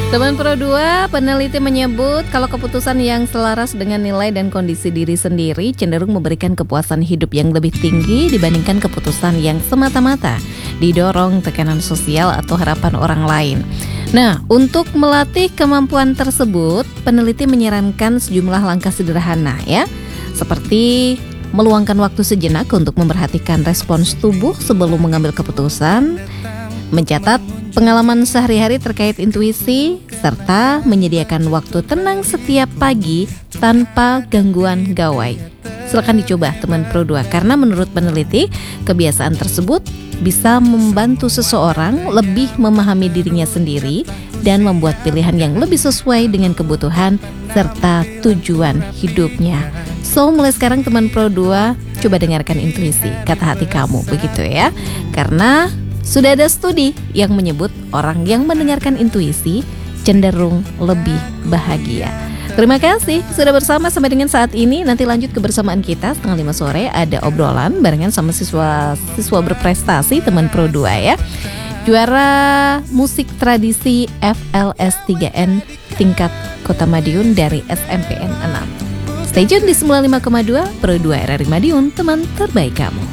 Teman Pro 2, peneliti menyebut kalau keputusan yang selaras dengan nilai dan kondisi diri sendiri cenderung memberikan kepuasan hidup yang lebih tinggi dibandingkan keputusan yang semata-mata didorong tekanan sosial atau harapan orang lain. Nah, untuk melatih kemampuan tersebut, peneliti menyarankan sejumlah langkah sederhana ya, seperti meluangkan waktu sejenak untuk memperhatikan respons tubuh sebelum mengambil keputusan, mencatat pengalaman sehari-hari terkait intuisi, serta menyediakan waktu tenang setiap pagi tanpa gangguan gawai. Silakan dicoba teman Pro 2, karena menurut peneliti, kebiasaan tersebut bisa membantu seseorang lebih memahami dirinya sendiri dan membuat pilihan yang lebih sesuai dengan kebutuhan serta tujuan hidupnya. So, mulai sekarang teman Pro 2, coba dengarkan intuisi, kata hati kamu, begitu ya. Karena sudah ada studi yang menyebut orang yang mendengarkan intuisi cenderung lebih bahagia. Terima kasih sudah bersama sampai dengan saat ini. Nanti lanjut kebersamaan kita setengah 5 sore, ada obrolan barengan sama siswa berprestasi teman Pro 2 ya. Juara musik tradisi FLS 3N tingkat Kota Madiun dari SMPN 6. Stay tune di 95,2 Pro 2 RRI Madiun, teman terbaik kamu.